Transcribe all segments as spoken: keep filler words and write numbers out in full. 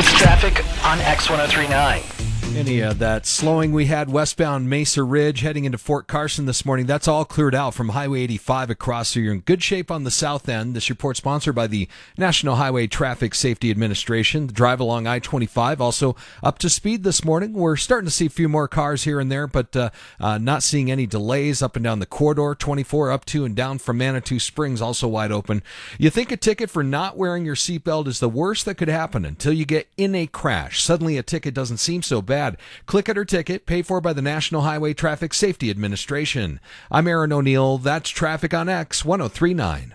It's traffic on X ten thirty-nine. Any of that slowing we had westbound Mesa Ridge heading into Fort Carson this morning, that's all cleared out from Highway eighty-five across, so you're in good shape on the south end. This report sponsored by the National Highway Traffic Safety Administration. The drive along I twenty-five also up to speed this morning. We're starting to see a few more cars here and there, but uh, uh, not seeing any delays up and down the corridor. twenty-four up to and down from Manitou Springs also wide open. You think a ticket for not wearing your seatbelt is the worst that could happen until you get in a crash. Suddenly a ticket doesn't seem so bad. Click it or ticket, paid for by the National Highway Traffic Safety Administration. I'm Aaron O'Neill. That's Traffic on X ten thirty-nine.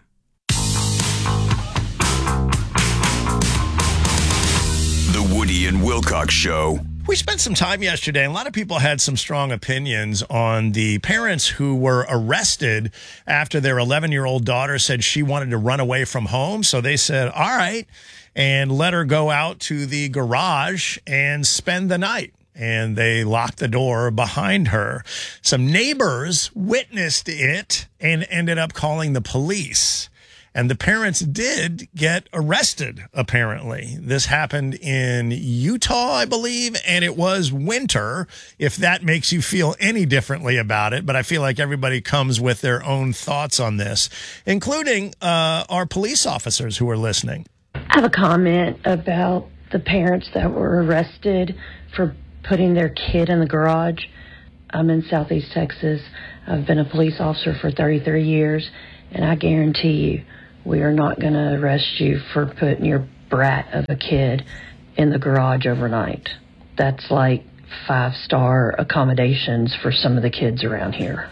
The Woody and Wilcox Show. We spent some time yesterday, and a lot of people had some strong opinions on the parents who were arrested after their eleven-year-old daughter said she wanted to run away from home. So they said, all right, and let her go out to the garage and spend the night. And they locked the door behind her. Some neighbors witnessed it and ended up calling the police. And the parents did get arrested, apparently. This happened in Utah, I believe, and it was winter, if that makes you feel any differently about it. But I feel like everybody comes with their own thoughts on this, including uh, our police officers who are listening. I have a comment about the parents that were arrested for putting their kid in the garage. I'm in Southeast Texas. I've been a police officer for thirty-three years, and I guarantee you, we are not going to arrest you for putting your brat of a kid in the garage overnight. That's like five-star accommodations for some of the kids around here.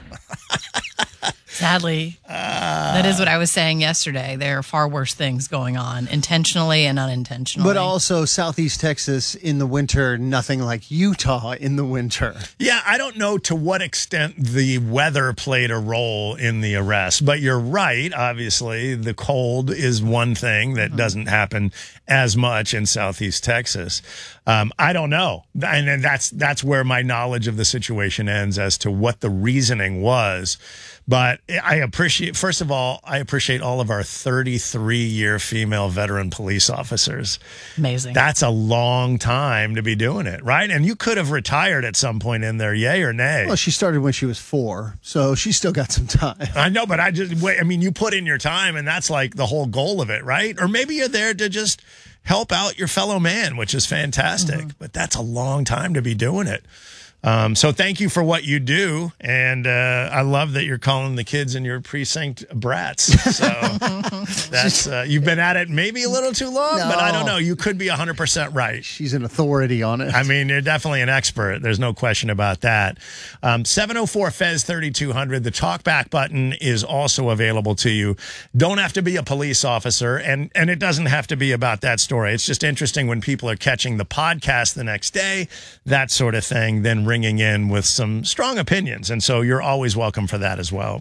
Sadly, uh, that is what I was saying yesterday. There are far worse things going on, intentionally and unintentionally. But also Southeast Texas in the winter, nothing like Utah in the winter. Yeah, I don't know to what extent the weather played a role in the arrest, but you're right. Obviously, the cold is one thing that mm-hmm. doesn't happen as much in Southeast Texas. Um, I don't know. And, and that's, that's where my knowledge of the situation ends as to what the reasoning was. But I appreciate, first of all, I appreciate all of our thirty-three-year female veteran police officers. Amazing. That's a long time to be doing it, right? And you could have retired at some point in there, yay or nay? Well, she started when she was four, so she's still got some time. I know, but I just, wait, I mean, you put in your time, and that's like the whole goal of it, right? Or maybe you're there to just help out your fellow man, which is fantastic. Mm-hmm. But that's a long time to be doing it. Um, so thank you for what you do, and uh, I love that you're calling the kids in your precinct brats. So that's uh, you've been at it maybe a little too long, no. but I don't know. You could be one hundred percent right. She's an authority on it. I mean, you're definitely an expert. There's no question about that. Um, seven oh four F E Z thirty-two hundred. The talkback button is also available to you. Don't have to be a police officer, and, and it doesn't have to be about that story. It's just interesting when people are catching the podcast the next day, that sort of thing, then ringing in with some strong opinions. And so you're always welcome for that as well.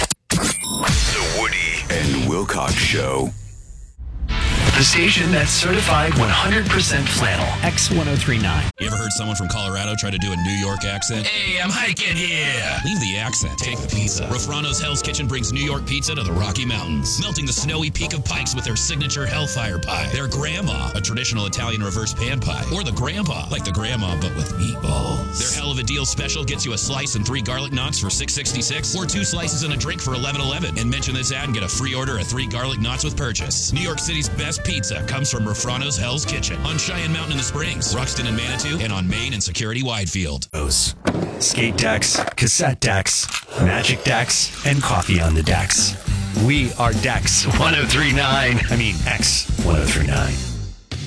The Woody and Wilcox Show. The station that's certified one hundred percent flannel. X ten thirty-nine. You ever heard someone from Colorado try to do a New York accent? Hey, I'm hiking here. Leave the accent. Take the pizza. Rafrano's Hell's Kitchen brings New York pizza to the Rocky Mountains, melting the snowy peak of Pikes with their signature Hellfire Pie. Their Grandma, a traditional Italian reverse pan pie. Or the Grandpa, like the Grandma, but with meatballs. Their Hell of a Deal special gets you a slice and three garlic knots for six sixty-six, or two slices and a drink for eleven eleven. And mention this ad and get a free order of three garlic knots with purchase. New York City's best pizza comes from Rafrano's Hell's Kitchen on Cheyenne Mountain in the Springs, Ruxton and Manitou, and on Main and Security Widefield. Skate decks, cassette decks, magic decks, and coffee on the decks. We are Dex ten thirty-nine. I mean, X ten thirty-nine.